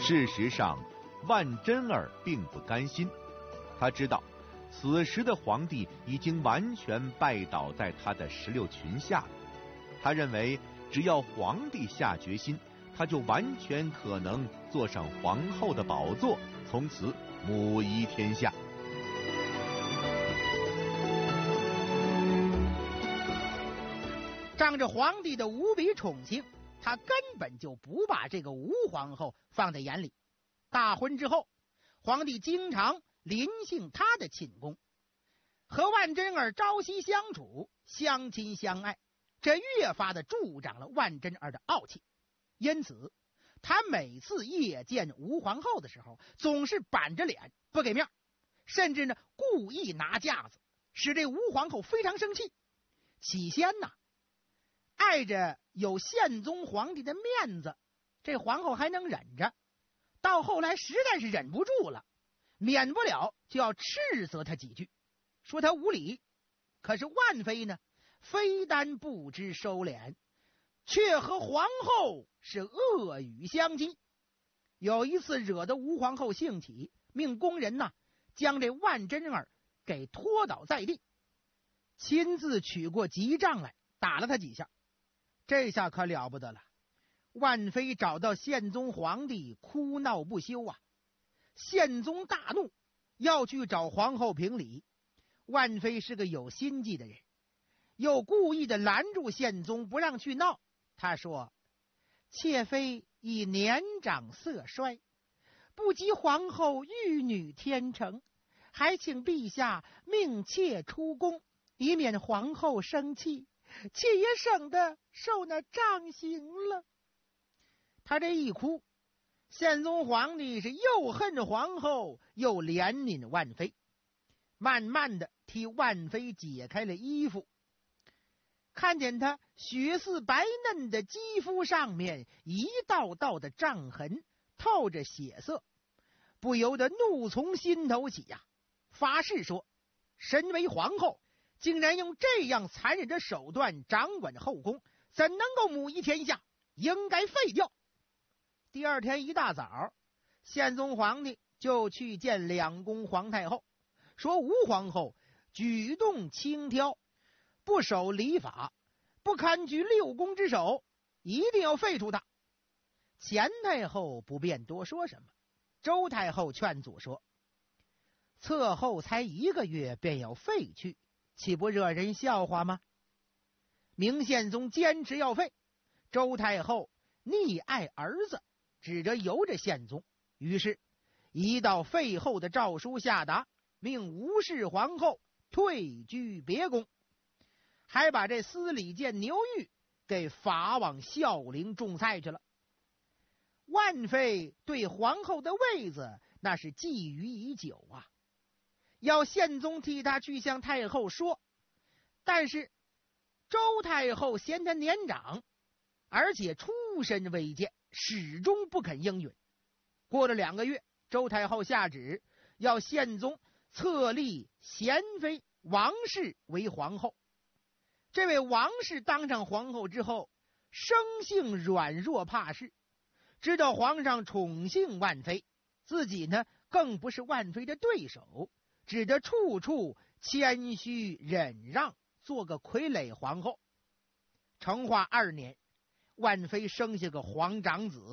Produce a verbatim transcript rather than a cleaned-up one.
事实上，万贞儿并不甘心，他知道此时的皇帝已经完全拜倒在他的石榴裙下了。他认为，只要皇帝下决心，他就完全可能坐上皇后的宝座，从此母仪天下。 仗着皇帝的无比宠幸，他根本就不把这个吴皇后放在眼里。大婚之后，皇帝经常临幸他的寝宫，和万贞儿朝夕相处，相亲相爱，这越发的助长了万贞儿的傲气。因此他每次夜见吴皇后的时候，总是板着脸不给面，甚至呢故意拿架子，使这吴皇后非常生气。起先呢，碍着有宪宗皇帝的面子，这皇后还能忍着，到后来实在是忍不住了，免不了就要斥责他几句，说他无礼。可是万妃呢，非但不知收敛，却和皇后是恶语相击。有一次惹得吴皇后兴起，命工人呐将这万贞儿给拖倒在地，亲自取过吉杖来打了他几下。这下可了不得了，万妃找到宪宗皇帝哭闹不休啊！宪宗大怒，要去找皇后评理。万妃是个有心计的人，又故意的拦住宪宗不让去闹。他说：妾妃已年长色衰，不及皇后玉女天成，还请陛下命妾出宫，以免皇后生气，妾也省得受那杖刑了。他这一哭，宪宗皇帝是又恨皇后又怜悯万妃，慢慢的替万妃解开了衣服，看见她雪似白嫩的肌肤上面一道道的杖痕，透着血色，不由得怒从心头起呀、啊！发誓说，身为皇后，竟然用这样残忍的手段掌管着后宫，怎能够母仪天下？应该废掉。第二天一大早，宪宗皇帝就去见两宫皇太后，说吴皇后举动轻佻，不守礼法，不堪居六宫之首，一定要废除她。前太后不便多说什么，周太后劝阻说：册后才一个月便要废去，岂不惹人笑话吗？明宪宗坚持要废，周太后溺爱儿子，指着由着宪宗，于是一道废后的诏书下达，命吴氏皇后退居别宫，还把这司礼监牛玉给罚往孝陵种菜去了。万妃对皇后的位子那是觊觎已久啊，要宪宗替他去向太后说，但是周太后嫌他年长，而且出身微贱，始终不肯应允。过了两个月，周太后下旨要宪宗册立贤妃王氏为皇后。这位王氏当上皇后之后，生性软弱怕事，知道皇上宠幸万妃，自己呢更不是万妃的对手，只得处处谦虚忍让，做个傀儡皇后。成化二年，万妃生下个皇长子。